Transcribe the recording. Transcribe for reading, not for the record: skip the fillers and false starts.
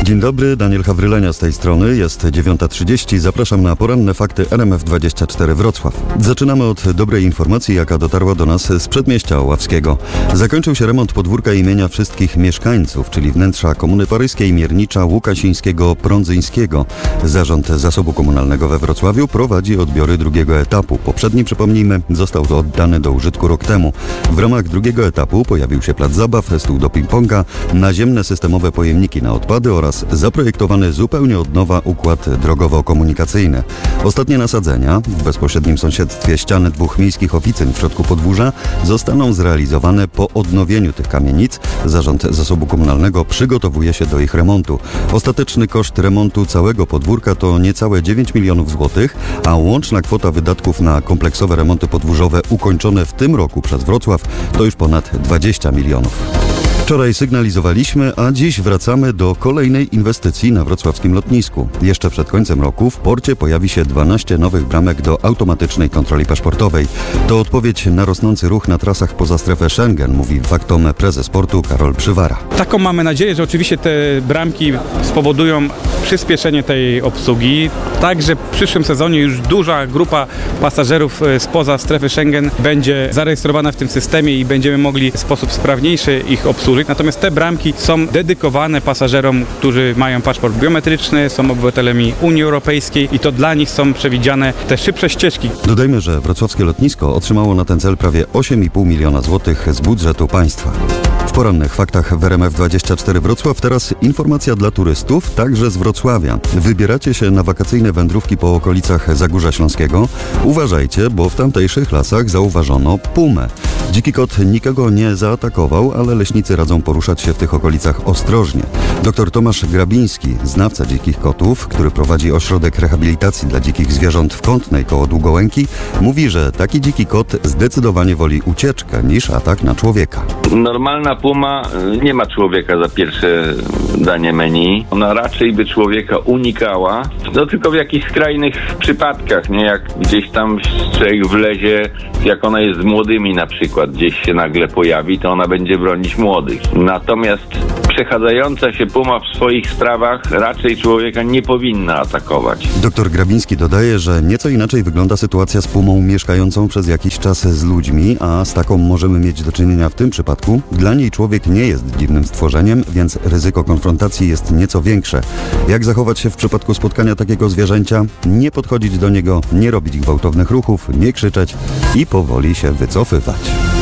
Dzień dobry, Daniel Hawrylenia z tej strony. Jest 9:30. Zapraszam na poranne fakty RMF24 Wrocław. Zaczynamy od dobrej informacji, jaka dotarła do nas z przedmieścia Oławskiego. Zakończył się remont podwórka imienia wszystkich mieszkańców, czyli wnętrza Komuny Paryskiej, Miernicza, Łukasińskiego, Prądzyńskiego. Zarząd Zasobu Komunalnego we Wrocławiu prowadzi odbiory drugiego etapu. Poprzedni, przypomnijmy, został oddany do użytku rok temu. W ramach drugiego etapu pojawił się plac zabaw, stół do ping-ponga, naziemne systemowe pojemniki na odpady oraz zaprojektowany zupełnie od nowa układ drogowo-komunikacyjny. Ostatnie nasadzenia w bezpośrednim sąsiedztwie ściany dwóch miejskich oficyn w środku podwórza zostaną zrealizowane po odnowieniu tych kamienic. Zarząd Zasobu Komunalnego przygotowuje się do ich remontu. Ostateczny koszt remontu całego podwórka to niecałe 9 milionów złotych, a łączna kwota wydatków na kompleksowe remonty podwórzowe ukończone w tym roku przez Wrocław to już ponad 20 milionów. Wczoraj sygnalizowaliśmy, a dziś wracamy do kolejnej inwestycji na wrocławskim lotnisku. Jeszcze przed końcem roku w porcie pojawi się 12 nowych bramek do automatycznej kontroli paszportowej. To odpowiedź na rosnący ruch na trasach poza strefę Schengen, mówi faktom prezes portu Karol Przywara. Taką mamy nadzieję, że oczywiście te bramki spowodują przyspieszenie tej obsługi. Także w przyszłym sezonie już duża grupa pasażerów spoza strefy Schengen będzie zarejestrowana w tym systemie i będziemy mogli w sposób sprawniejszy ich obsłużyć. Natomiast te bramki są dedykowane pasażerom, którzy mają paszport biometryczny, są obywatelami Unii Europejskiej i to dla nich są przewidziane te szybsze ścieżki. Dodajmy, że wrocławskie lotnisko otrzymało na ten cel prawie 8,5 miliona złotych z budżetu państwa. W porannych faktach w RMF24 Wrocław teraz informacja dla turystów, także z Wrocławia. Wybieracie się na wakacyjne wędrówki po okolicach Zagórza Śląskiego? Uważajcie, bo w tamtejszych lasach zauważono pumę. Dziki kot nikogo nie zaatakował, ale leśnicy radzą poruszać się w tych okolicach ostrożnie. Dr Tomasz Grabiński, znawca dzikich kotów, który prowadzi ośrodek rehabilitacji dla dzikich zwierząt w Kątnej koło Długołęki, mówi, że taki dziki kot zdecydowanie woli ucieczkę niż atak na człowieka. Normalna puma nie ma człowieka za pierwsze danie menu. Ona raczej by człowieka unikała, no tylko w jakichś skrajnych przypadkach, nie? Jak gdzieś tam człowiek wlezie, jak ona jest z młodymi na przykład, gdzieś się nagle pojawi, to ona będzie bronić młodych. Natomiast przechadzająca się puma w swoich sprawach raczej człowieka nie powinna atakować. Dr Grabiński dodaje, że nieco inaczej wygląda sytuacja z pumą mieszkającą przez jakiś czas z ludźmi, a z taką możemy mieć do czynienia w tym przypadku. Dla niej człowiek nie jest dziwnym stworzeniem, więc ryzyko konfrontacji jest nieco większe. Jak zachować się w przypadku spotkania takiego zwierzęcia? Nie podchodzić do niego, nie robić gwałtownych ruchów, nie krzyczeć i powoli się wycofywać.